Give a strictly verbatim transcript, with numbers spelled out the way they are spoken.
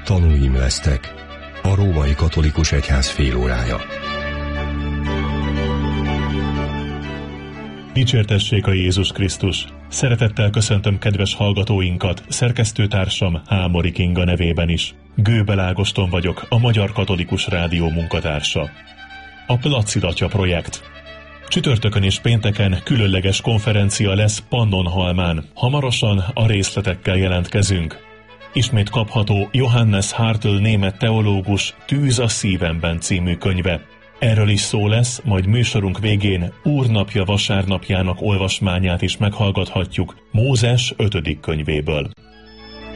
tanúim lesztek. A római katolikus egyház félórája. Dicsértessék a Jézus Krisztus! Szeretettel köszöntöm kedves hallgatóinkat, szerkesztőtársam Hámori Kinga nevében is. Gőbel Ágoston vagyok, a Magyar Katolikus Rádió munkatársa. A Placid Atya projekt. Csütörtökön és pénteken különleges konferencia lesz Pannonhalmán. Hamarosan a részletekkel jelentkezünk. Ismét kapható Johannes Hartl német teológus Tűz a szívemben című könyve. Erről is szó lesz, majd műsorunk végén Úrnapja vasárnapjának olvasmányát is meghallgathatjuk Mózes ötödik könyvéből.